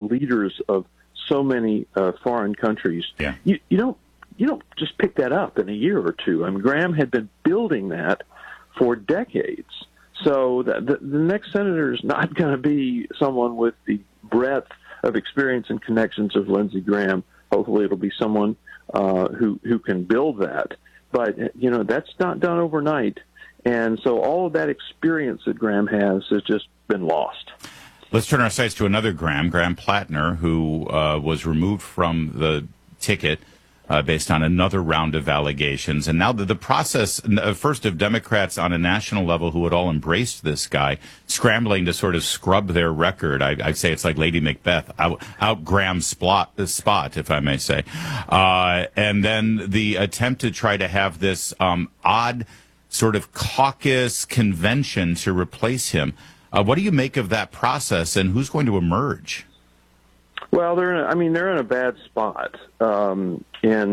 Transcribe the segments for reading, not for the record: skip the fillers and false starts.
leaders of so many foreign countries. Yeah. You don't just pick that up in a year or two. I mean, Graham had been building that for decades. So the next senator is not going to be someone with the breadth of experience and connections of Lindsey Graham. Hopefully it'll be someone who can build that. But, that's not done overnight. And so all of that experience that Graham has just been lost. Let's turn our sights to another Graham Plattner, who was removed from the ticket based on another round of allegations. And now the process, first of Democrats on a national level who had all embraced this guy, scrambling to sort of scrub their record. I'd say it's like Lady Macbeth, out Graham's spot, if I may say. And then the attempt to try to have this odd sort of caucus convention to replace him. What do you make of that process, and who's going to emerge? Well, they're in a bad spot, and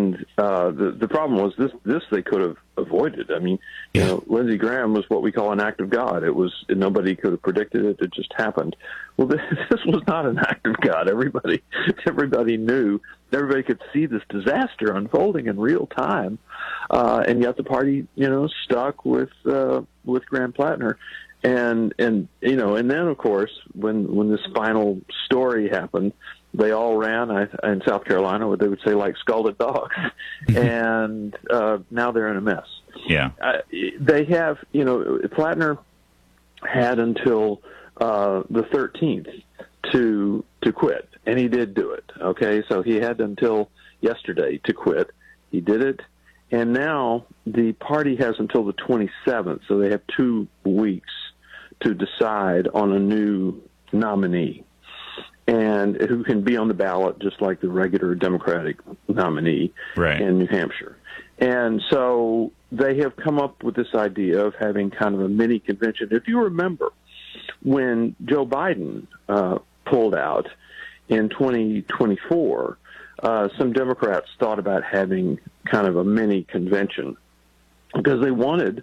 the problem was this they could have avoided. I mean, Lindsey Graham was what we call an act of God. Nobody could have predicted it; it just happened. Well, this was not an act of God. Everybody knew. Everybody could see this disaster unfolding in real time, and yet the party, stuck with Graham Plattner. And then of course when this final story happened, they all ran in South Carolina, what they would say, like scalded dogs, and now they're in a mess. Yeah, they have. Plattner had until the 13th to quit, and he did do it. Okay, so he had until yesterday to quit. He did it. And now the party has until the 27th, so they have 2 weeks to decide on a new nominee, and who can be on the ballot just like the regular Democratic nominee in New Hampshire. And so they have come up with this idea of having kind of a mini convention. If you remember, when Joe Biden pulled out in 2024, some Democrats thought about having kind of a mini convention because they wanted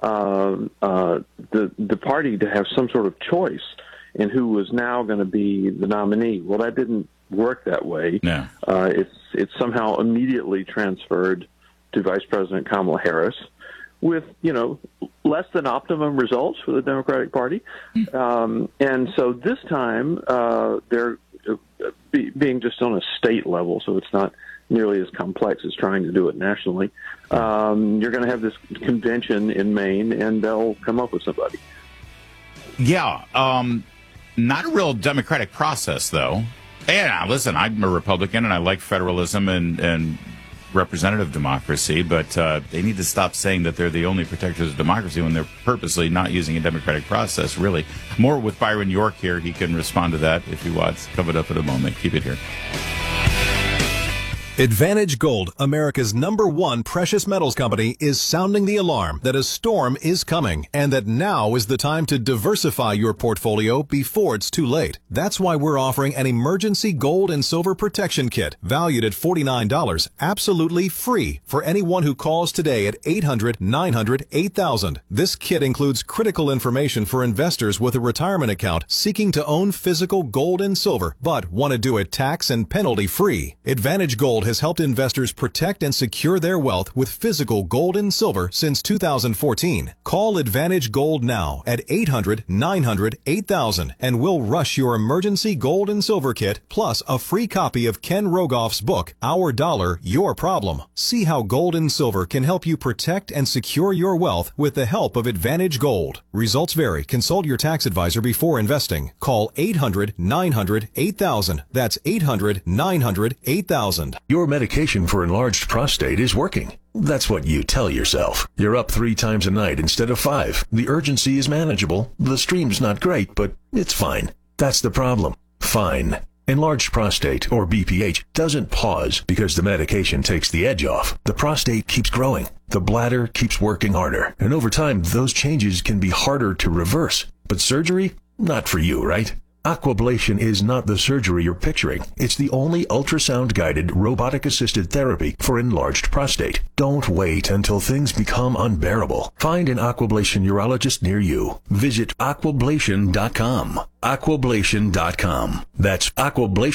the party to have some sort of choice in who was now going to be the nominee. Well, that didn't work that way. No. It's somehow immediately transferred to Vice President Kamala Harris with, less than optimum results for the Democratic Party. And so this time they're being just on a state level, so it's not nearly as complex as trying to do it nationally. You're going to have this convention in Maine, and they'll come up with somebody. Yeah, not a real democratic process, though. And listen, I'm a Republican, and I like federalism and representative democracy, but they need to stop saying that they're the only protectors of democracy when they're purposely not using a democratic process, really. More with Byron York here. He can respond to that if he wants. Coming up in a moment. Keep it here. Advantage Gold, America's #1 precious metals company, is sounding the alarm that a storm is coming and that now is the time to diversify your portfolio before it's too late. That's why we're offering an emergency gold and silver protection kit valued at $49, absolutely free for anyone who calls today at 800-900-8000. This kit includes critical information for investors with a retirement account seeking to own physical gold and silver, but want to do it tax and penalty free. Advantage Gold has helped investors protect and secure their wealth with physical gold and silver since 2014. Call Advantage Gold now at 800-900-8000 and we'll rush your emergency gold and silver kit plus a free copy of Ken Rogoff's book, Our Dollar, Your Problem. See how gold and silver can help you protect and secure your wealth with the help of Advantage Gold. Results vary. Consult your tax advisor before investing. Call 800-900-8000. That's 800-900-8000. Your medication for enlarged prostate is working. That's what you tell yourself. You're up 3 times a night instead of 5. The urgency is manageable. The stream's not great, but it's fine. That's the problem. Fine. Enlarged prostate, or BPH, doesn't pause because the medication takes the edge off. The prostate keeps growing. The bladder keeps working harder. And over time, those changes can be harder to reverse. But surgery? Not for you, right? Aquablation is not the surgery you're picturing. It's the only ultrasound-guided, robotic-assisted therapy for enlarged prostate. Don't wait until things become unbearable. Find an Aquablation urologist near you. Visit aquablation.com. Aquablation.com. That's aquablation.